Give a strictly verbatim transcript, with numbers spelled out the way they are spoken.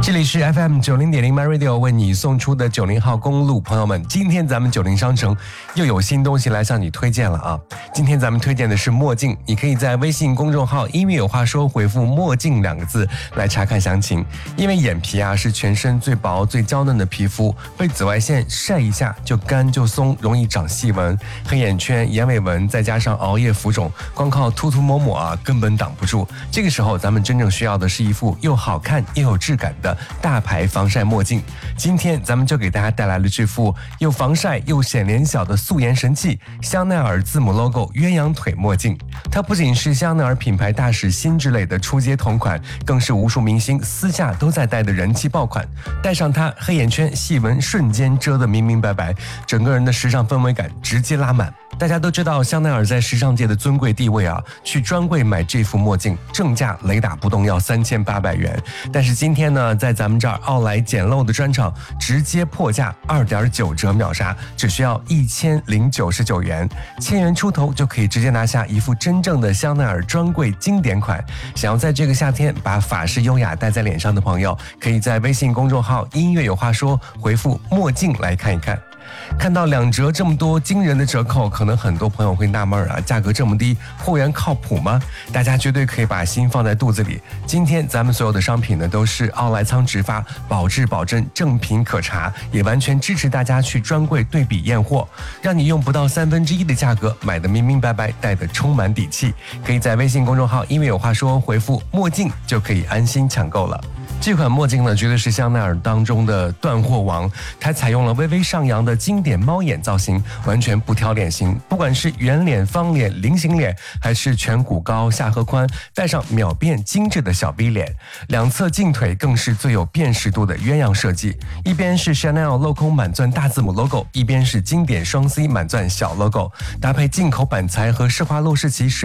这里是 F M 九零点零 My Radio 为你送出的九零号公路，朋友们，今天咱们九零商城又有新东西来向你推荐了啊！今天咱们推荐的是墨镜，你可以在微信公众号音乐有话说回复墨镜两个字来查看详情。因为眼皮啊是全身最薄最娇嫩的皮肤，被紫外线晒一下就干就松，容易长细纹、黑眼圈、眼尾纹，再加上熬夜浮肿，光靠涂涂抹抹啊根本挡不住。这个时候咱们真正需要的是一副又好看又有质感的大牌防晒墨镜。今天咱们就给大家带来了这副又防晒又显脸小的素颜神器——香奈儿字母 logo 鸳鸯腿墨镜。它不仅是香奈儿品牌大使新之类的出街同款，更是无数明星私下都在戴的人气爆款。戴上它，黑眼圈细纹瞬间遮得明明白白，整个人的时尚氛围感直接拉满。大家都知道香奈儿在时尚界的尊贵地位啊，去专柜买这副墨镜正价雷打不动要三千八百元，但是今天呢，在咱们这儿奥莱简陋的专场直接破价二点九折秒杀，只需要一千零九十九元，千元出头就可以直接拿下一副真正的香奈儿专柜经典款。想要在这个夏天把法式优雅戴在脸上的朋友，可以在微信公众号音乐有话说回复墨镜来看一看。看到两折这么多惊人的折扣，可能很多朋友会纳闷啊，价格这么低，货源靠谱吗？大家绝对可以把心放在肚子里。今天咱们所有的商品呢，都是奥莱仓直发，保质保真，正品可查，也完全支持大家去专柜对比验货，让你用不到三分之一的价格买得明明白白，戴得充满底气。可以在微信公众号因为有话说回复墨镜就可以安心抢购了。这款墨镜呢，绝对是香奈儿当中的断货王。它采用了微微上扬的经典猫眼造型，完全不挑脸型，不管是圆脸、方脸、菱形脸，还是颧骨高、下颌宽，带上秒变精致的小 V 脸，两侧镜腿更是最有辨识度的鸳鸯设计，一边是 Chanel 镂空满钻大字母 logo， 一边是经典双 C 满钻小 logo， 搭配进口板材和施华洛世奇